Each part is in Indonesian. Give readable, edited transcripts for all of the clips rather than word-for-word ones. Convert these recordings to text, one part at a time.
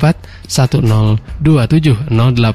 0811-224-1027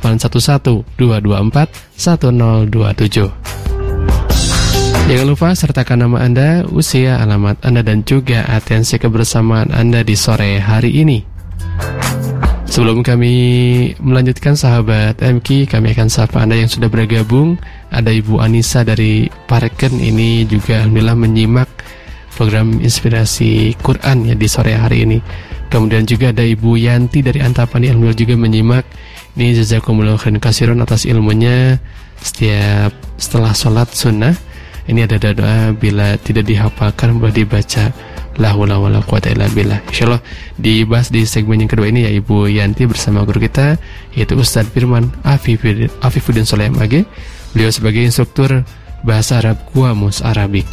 0811-224-1027. Jangan lupa sertakan nama Anda, usia, alamat Anda, dan juga atensi kebersamaan Anda di sore hari ini. Sebelum kami melanjutkan sahabat MQ, kami akan sapa Anda yang sudah bergabung. Ada Ibu Anissa dari Parken, ini juga alhamdulillah menyimak program inspirasi Quran ya di sore hari ini. Kemudian juga ada Ibu Yanti dari Antapani, alhamdulillah juga menyimak. Ini jazakumullah khairan katsiran atas ilmunya setelah sholat sunnah. Ini ada doa bila tidak dihafalkan boleh dibaca la haula wala quwata illa billah. Insyaallah dibahas di segmen yang kedua ini ya Ibu Yanti bersama guru kita yaitu Ustadz Firman Afifuddin Soleh MAG. Beliau sebagai instruktur bahasa Arab Qamus Arabic.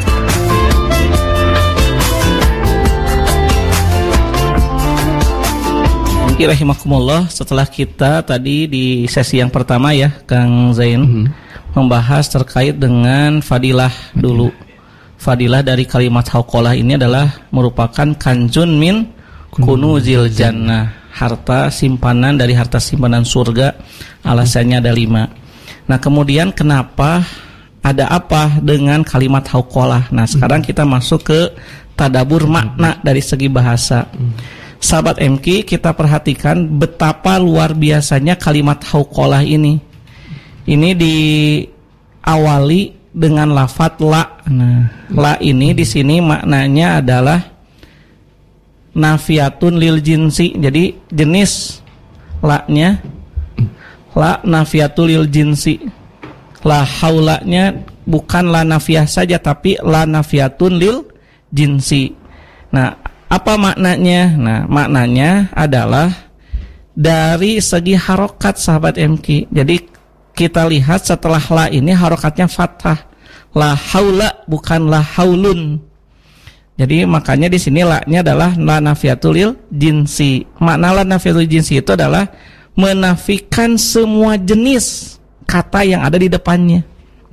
Rahimakumullah, setelah kita tadi di sesi yang pertama ya Kang Zain membahas terkait dengan fadilah dulu. Fadilah dari kalimat hauqalah ini adalah merupakan kanjun min kunuzil jannah, harta simpanan dari harta simpanan surga. Alasannya ada 5. Nah kemudian kenapa, ada apa dengan kalimat hauqalah? Nah sekarang kita masuk ke tadabur makna dari segi bahasa. Sahabat MQ, kita perhatikan betapa luar biasanya kalimat hauqalah ini. Ini diawali dengan lafadz la. Nah, la ini di sini maknanya adalah nafiyatun lil jinsi. Jadi jenis la-nya la nafiyatul lil jinsi. La haulanya bukan la nafiyah saja tapi la nafiyatun lil jinsi. Nah, apa maknanya? Nah, maknanya adalah dari segi harokat sahabat MQ. Jadi kita lihat setelah la ini harokatnya fathah. La haula bukan la haulun. Jadi makanya di sini la-nya adalah la nafiyatul jinsi. Makna la nafiyatul jinsi itu adalah menafikan semua jenis kata yang ada di depannya.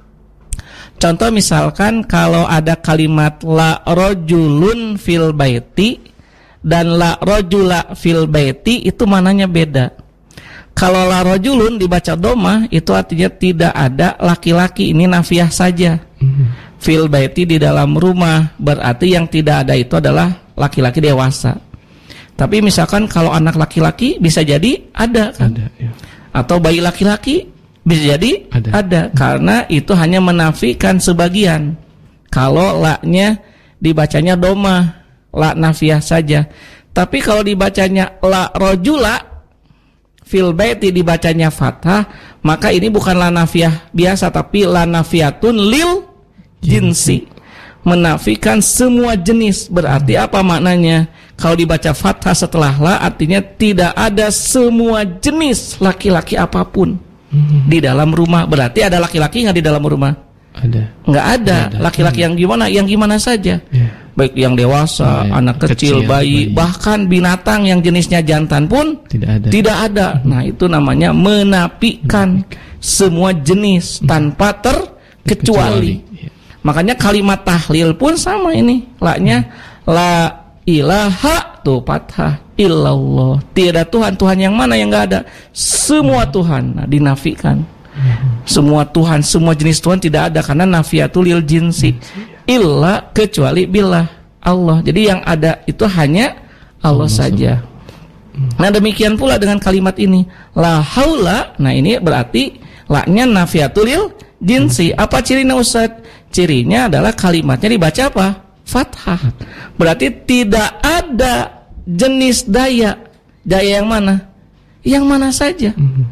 Contoh misalkan kalau ada kalimat la rajulun fil baiti dan la rajula fil baiti, itu mananya beda. Kalau la rajulun dibaca dhamma itu artinya tidak ada laki-laki, ini nafiyah saja. Fil baiti di dalam rumah, berarti yang tidak ada itu adalah laki-laki dewasa. Tapi misalkan kalau anak laki-laki bisa jadi ada kan? Ada, ya. Atau bayi laki-laki bisa jadi ada. Karena itu hanya menafikan sebagian. Kalau la-nya dibacanya dhamma, la nafiyah saja. Tapi kalau dibacanya la rajula fil baiti dibacanya fathah, maka ini bukan la nafiyah biasa tapi la nafiyatun lil jinsi, menafikan semua jenis. Berarti apa maknanya? Kalau dibaca fathah setelah la artinya tidak ada semua jenis laki-laki apapun di dalam rumah. Berarti ada laki-laki nggak di dalam rumah? Ada. Nggak ada. Laki-laki yang gimana? Yang gimana saja. Baik yang dewasa, anak kecil, bayi, bahkan binatang yang jenisnya jantan pun tidak ada. Nah itu namanya menafikan semua jenis tanpa terkecuali. Makanya kalimat tahlil pun sama ini. La-nya la ilaha tuh fathah illallah. Tiada Tuhan. Tuhan yang mana yang nggak ada? Semua Tuhan. Nah, dinafikan. Semua Tuhan, semua jenis Tuhan tidak ada karena nafiyatul lil jinsi. Illa kecuali billah Allah. Jadi yang ada itu hanya Allah saja. Nah demikian pula dengan kalimat ini la haula. Nah ini berarti la-nya nafiyatul lil jinsi. Apa cirinya Ustaz? Cirinya adalah kalimatnya dibaca apa? Fathah. Berarti tidak ada jenis daya. Daya yang mana? Yang mana saja.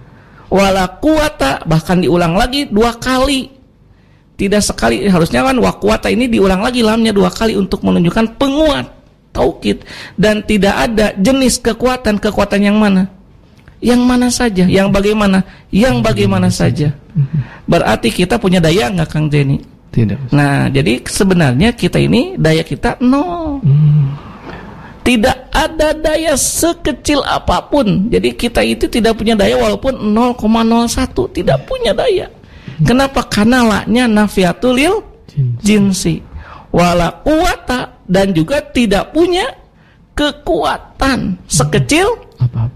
Wala quwata, bahkan diulang lagi 2 kali. Tidak sekali, harusnya kan wa quwata ini diulang lagi lamnya 2 kali untuk menunjukkan penguat, taukid. Dan tidak ada jenis kekuatan yang mana? Yang mana saja, yang bagaimana? Yang bagaimana saja. Berarti kita punya daya enggak Kang Jeni? Tidak. Nah, jadi sebenarnya kita ini daya kita nol. Tidak ada daya sekecil apapun. Jadi kita itu tidak punya daya walaupun 0,01, tidak punya daya. Kenapa? Karena la-nya nafiyatul lil jinsi. Wala quwata, dan juga tidak punya kekuatan sekecil